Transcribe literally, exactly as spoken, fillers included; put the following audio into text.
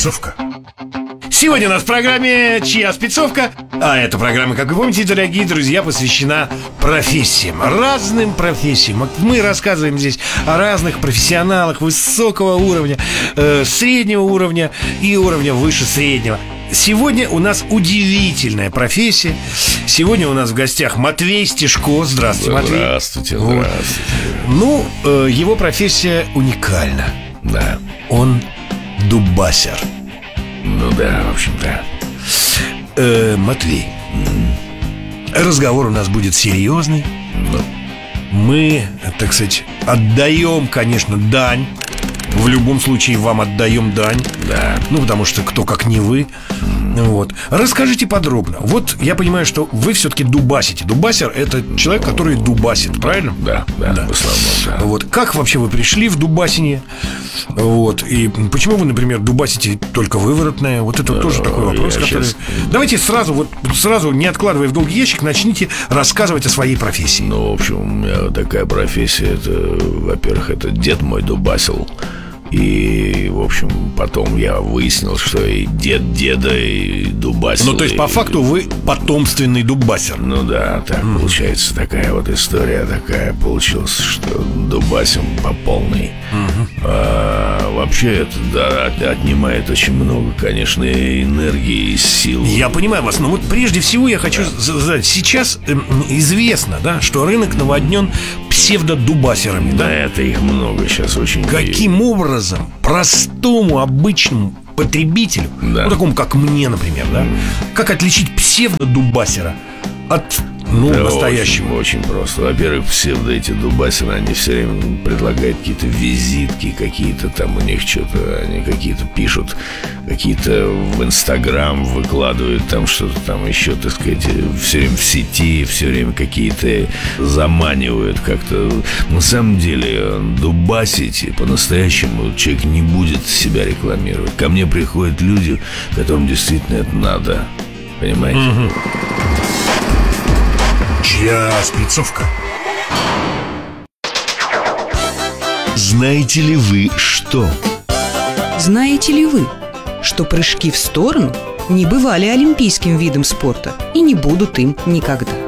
спецовка. Сегодня у нас в программе «Чья спецовка?». А эта программа, как вы помните, дорогие друзья, посвящена профессиям. Разным профессиям. Мы рассказываем здесь о разных профессионалах высокого уровня, э, среднего уровня и уровня выше среднего. Сегодня у нас удивительная профессия. Сегодня у нас в гостях Матвей Стешко. Здравствуйте, Матвей. Здравствуйте, вот. здравствуйте. Ну, э, его профессия уникальна. Да. Он дубасер. Ну да, в общем-то. э, Матвей, разговор у нас будет серьезный. Ну. Мы, так сказать, отдаем, конечно, дань. В любом случае вам отдаем дань. Да. Ну, потому что кто как не вы. Вот. Расскажите подробно. Вот я понимаю, что вы все-таки дубасите. Дубасер — это человек, который дубасит, правильно? Да, да, да. В основном, да. Вот. Как вообще вы пришли в дубасение? Вот. И почему вы, например, дубасите только выворотное? Вот это тоже такой вопрос, который... Сейчас... Давайте сразу, вот сразу, не откладывая в долгий ящик, начните рассказывать о своей профессии. Ну, в общем, у меня такая профессия. Это, во-первых, это дед мой дубасил. И, в общем, потом я выяснил, что и дед деда, и дубасил. Ну, то есть, и... по факту, вы потомственный дубасер. Ну да, так mm. получается. Такая вот история такая получилась, что дубасим по полной. Mm-hmm. а, Вообще это, да, отнимает очень много, конечно, энергии и сил. Я понимаю вас, но вот прежде всего я хочу да. задать. Сейчас э, известно, да, что рынок наводнен псевдодубасерами. Да, да, это их много сейчас очень. Каким образом простому, обычному потребителю, да. ну, такому, как мне, например, да, mm. как отличить псевдодубасера от, ну, да, настоящего? Очень, очень просто. Во-первых, псевдо эти дубасеры, они все время предлагают какие-то визитки, какие-то там у них что-то, они какие-то пишут, какие-то в Инстаграм выкладывают там что-то там еще, так сказать, все время в сети, все время какие-то заманивают как-то. На самом деле, дубасить по-настоящему человек не будет себя рекламировать. Ко мне приходят люди, которым действительно это надо. Понимаете? Mm-hmm. Чья спецовка? Знаете ли вы что? Знаете ли вы, что прыжки в сторону не бывали олимпийским видом спорта и не будут им никогда?